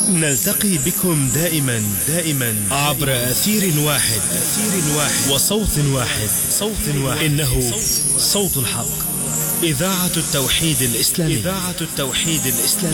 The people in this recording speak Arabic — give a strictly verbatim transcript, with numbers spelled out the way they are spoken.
نلتقي بكم دائما دائما عبر أثير واحد أثير واحد وصوت واحد صوت واحد إنه صوت الحق، إذاعة التوحيد الإسلامي، إذاعة التوحيد الإسلامي.